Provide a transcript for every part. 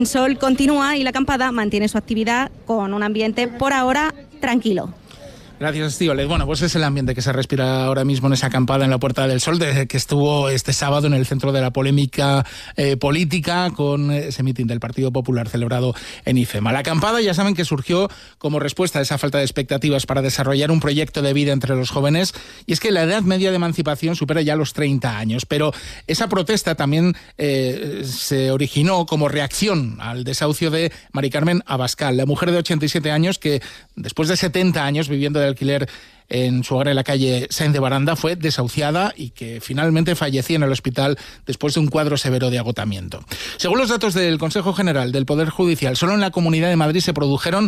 El sol continúa y la acampada mantiene su actividad con un ambiente por ahora tranquilo. Gracias, Estíbaliz. Bueno, pues es el ambiente que se respira ahora mismo en esa acampada en la Puerta del Sol, desde que estuvo este sábado en el centro de la polémica política con ese mitin del Partido Popular celebrado en IFEMA. La acampada, ya saben, que surgió como respuesta a esa falta de expectativas para desarrollar un proyecto de vida entre los jóvenes, y es que la edad media de emancipación supera ya los 30 años, pero esa protesta también se originó como reacción al desahucio de Mari Carmen Abascal, la mujer de 87 años que, después de 70 años viviendo de alquiler en su hogar en la calle Sáenz de Baranda, fue desahuciada y que finalmente falleció en el hospital después de un cuadro severo de agotamiento. Según los datos del Consejo General del Poder Judicial, solo en la Comunidad de Madrid se produjeron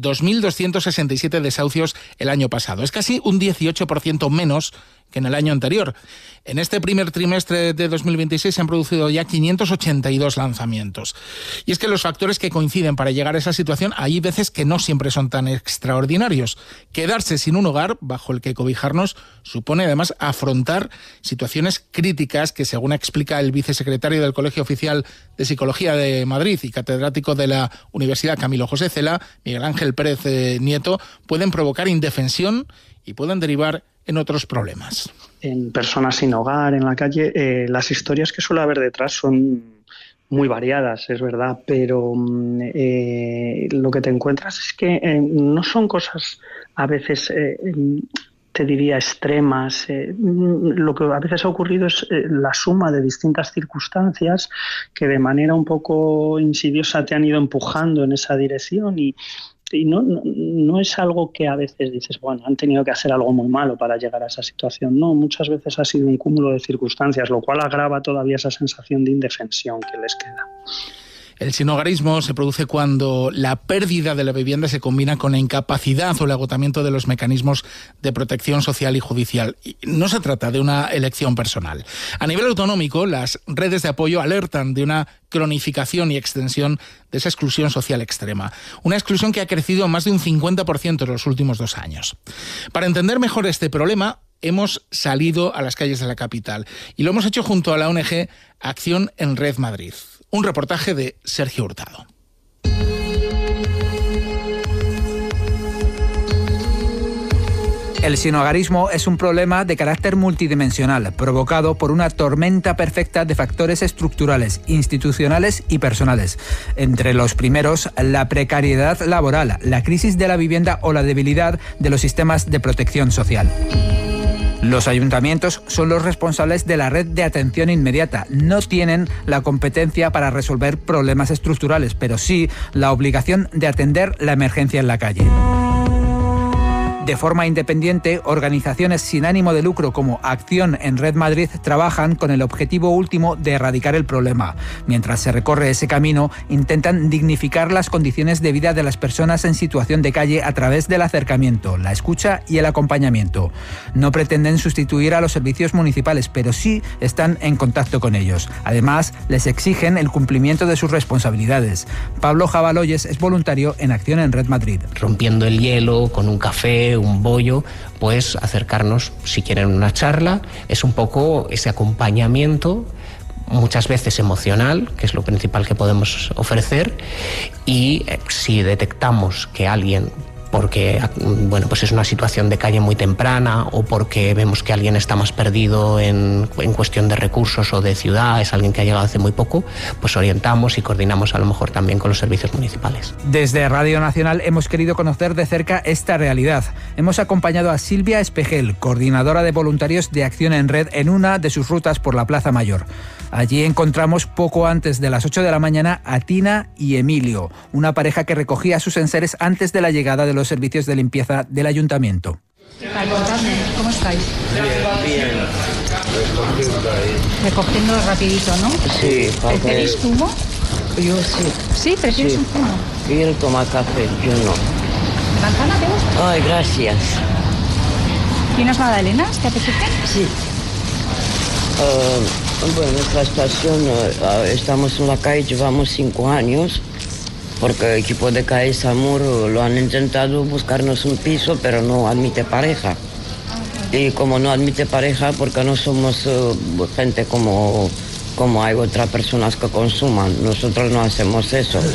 2.267 desahucios el año pasado. Es casi un 18% menos que en el año anterior. En este primer trimestre de 2026 se han producido ya 582 lanzamientos. Y es que los factores que coinciden para llegar a esa situación, hay veces que no siempre son tan extraordinarios. Quedarse sin un hogar bajo el que cobijarnos supone además afrontar situaciones críticas que, según explica el vicesecretario del Colegio Oficial de Psicología de Madrid y catedrático de la Universidad Camilo José Cela, Miguel Ángel Pérez Nieto, pueden provocar indefensión y pueden derivar en otros problemas. En personas sin hogar, en la calle, las historias que suele haber detrás son muy variadas, es verdad, pero lo que te encuentras es que no son cosas a veces, te diría, extremas. Lo que a veces ha ocurrido es la suma de distintas circunstancias que de manera un poco insidiosa te han ido empujando en esa dirección y no es algo que a veces dices, bueno, han tenido que hacer algo muy malo para llegar a esa situación. No, muchas veces ha sido un cúmulo de circunstancias, lo cual agrava todavía esa sensación de indefensión que les queda. El sinhogarismo se produce cuando la pérdida de la vivienda se combina con la incapacidad o el agotamiento de los mecanismos de protección social y judicial. Y no se trata de una elección personal. A nivel autonómico, las redes de apoyo alertan de una cronificación y extensión de esa exclusión social extrema. Una exclusión que ha crecido más de un 50% en los últimos 2 años. Para entender mejor este problema, hemos salido a las calles de la capital y lo hemos hecho junto a la ONG Acción en Red Madrid. Un reportaje de Sergio Hurtado. El sinhogarismo es un problema de carácter multidimensional, provocado por una tormenta perfecta de factores estructurales, institucionales y personales. Entre los primeros, la precariedad laboral, la crisis de la vivienda o la debilidad de los sistemas de protección social. Los ayuntamientos son los responsables de la red de atención inmediata. No tienen la competencia para resolver problemas estructurales, pero sí la obligación de atender la emergencia en la calle. De forma independiente, organizaciones sin ánimo de lucro como Acción en Red Madrid trabajan con el objetivo último de erradicar el problema. Mientras se recorre ese camino, intentan dignificar las condiciones de vida de las personas en situación de calle a través del acercamiento, la escucha y el acompañamiento. No pretenden sustituir a los servicios municipales, pero sí están en contacto con ellos. Además, les exigen el cumplimiento de sus responsabilidades. Pablo Jabaloyes es voluntario en Acción en Red Madrid. Rompiendo el hielo con un café, un bollo, pues acercarnos, si quieren una charla, es un poco ese acompañamiento, muchas veces emocional, que es lo principal que podemos ofrecer, y si detectamos que alguien, porque bueno, pues es una situación de calle muy temprana o porque vemos que alguien está más perdido en cuestión de recursos o de ciudad, es alguien que ha llegado hace muy poco, pues orientamos y coordinamos a lo mejor también con los servicios municipales. Desde Radio Nacional hemos querido conocer de cerca esta realidad. Hemos acompañado a Silvia Espejel, coordinadora de voluntarios de Acción en Red, en una de sus rutas por la Plaza Mayor. Allí encontramos poco antes de las 8 de la mañana a Tina y Emilio, una pareja que recogía sus enseres antes de la llegada de los servicios de limpieza del ayuntamiento. Contadme, ¿cómo estáis? Bien. Recogiendo rapidito, ¿no? Sí. ¿Preferís zumo? Yo sí. ¿Sí? ¿Prefieres un zumo? Quiero tomar café, yo no. ¿Manzana te gusta? Ay, gracias. ¿Y unas magdalenas? ¿Te apetecen? Sí. Bueno, nuestra estación, estamos en la calle, llevamos 5 años, porque el equipo de calle Samur lo han intentado buscarnos un piso, pero no admite pareja. Y como no admite pareja, porque no somos gente como como hay otras personas que consuman. Nosotros no hacemos eso.